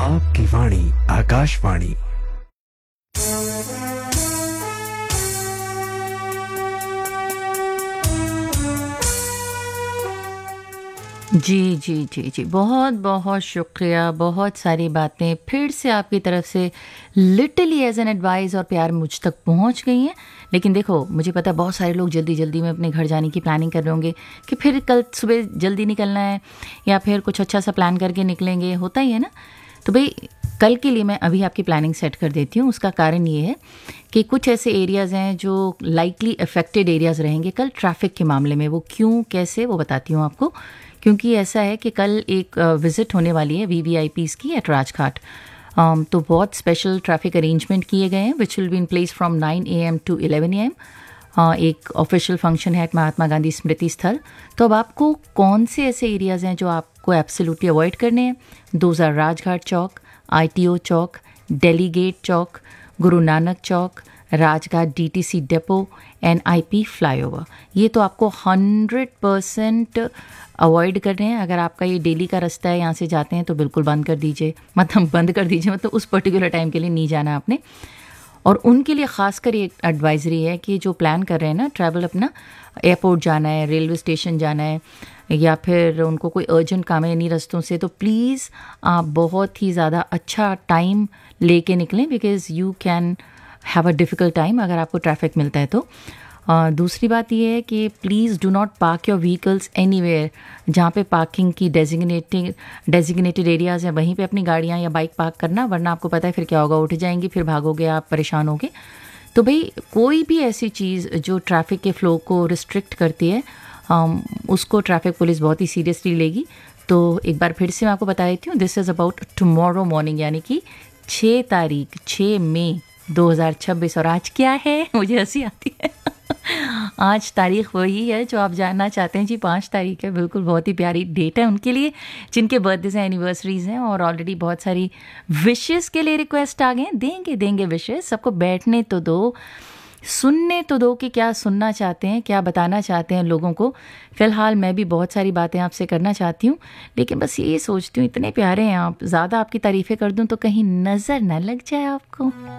आपकी वाणी आकाशवाणी। जी, जी, जी, जी। बहुत बहुत शुक्रिया, बहुत सारी बातें फिर से आपकी तरफ से लिटरली एज़ एन एडवाइस और प्यार मुझ तक पहुँच गई हैं। लेकिन देखो, मुझे पता है बहुत सारे लोग जल्दी-जल्दी में अपने घर जाने की प्लानिंग कर रहे होंगे कि फिर कल सुबह जल्दी निकलना है या फिर कुछ अच्छा सा प्लान करके निकलेंगे, होता ही है ना? तो भई कल के लिए मैं अभी आपकी प्लानिंग सेट कर देती हूँ। उसका कारण ये है कि कुछ ऐसे एरियाज़ हैं जो लाइकली अफेक्टेड एरियाज़ रहेंगे कल ट्रैफ़िक के मामले में। वो क्यों, कैसे, वो बताती हूँ आपको। क्योंकि ऐसा है कि कल एक विज़िट होने वाली है वीवीआईपीज़ की एट राजघाट। तो बहुत स्पेशल ट्रैफ़िक अरेंजमेंट किए गए हैं which will be in place from 9 AM to 11 AM। एक ऑफिशियल फंक्शन है एट महात्मा गांधी स्मृति स्थल। तो अब आपको कौन से ऐसे एरियाज़ हैं जो आपको एब्सोल्युटली अवॉइड करने हैं? Those are Rajghat Chowk, ITO Chowk, Delhi gate Chowk, Guru Nanak Chowk, Rajghat DTC depot, NIP flyover. ये तो आपको 100% अवॉइड करने हैं। अगर आपका ये डेली का रास्ता है, यहाँ से जाते हैं तो बिल्कुल बंद कर दीजिए, मतलब उस पर्टिकुलर टाइम के लिए नहीं जाना आपने। और उनके लिए ख़ासकर ये एडवाइजरी है कि जो प्लान कर रहे हैं ना ट्रैवल, अपना एयरपोर्ट जाना है, रेलवे स्टेशन जाना है या फिर उनको कोई अर्जेंट काम है इन्हीं रास्तों से, तो प्लीज़ आप बहुत ही ज़्यादा अच्छा टाइम लेके निकलें because you can have a difficult time अगर आपको ट्रैफिक मिलता है तो। दूसरी बात ये है कि please do not park your vehicles anywhere. जहाँ पे पार्किंग की डेजिग्नेटेड एरियाज़ हैं वहीं पे अपनी गाड़ियाँ या बाइक पार्क करना, वरना आपको पता है फिर क्या होगा, उठ जाएंगी, फिर भागोगे आप, परेशान होगे। तो भाई कोई भी ऐसी चीज़ जो ट्रैफिक के फ़्लो को रिस्ट्रिक्ट करती है उसको ट्रैफिक पुलिस बहुत ही सीरियसली लेगी। तो एक बार फिर से मैं आपको बता देती हूँ, this is about tomorrow morning, यानी कि 6 मई 2026। और आज क्या है, मुझे हंसी आती है आज तारीख वही है जो आप जानना चाहते हैं जी, 5 तारीख है। बिल्कुल बहुत ही प्यारी डेट है उनके लिए जिनके बर्थडेज हैं, एनिवर्सरीज हैं। और ऑलरेडी बहुत सारी विशेस के लिए रिक्वेस्ट आ गए हैं। देंगे विशेस, सबको बैठने तो दो, सुनने तो दो कि क्या सुनना चाहते हैं, क्या बताना चाहते हैं लोगों को। फ़िलहाल मैं भी बहुत सारी बातें आपसे करना चाहती हूँ, लेकिन बस ये सोचती हूँ इतने प्यारे हैं आप, ज़्यादा आपकी तारीफ़ें कर दूँ तो कहीं नज़र न लग जाए आपको।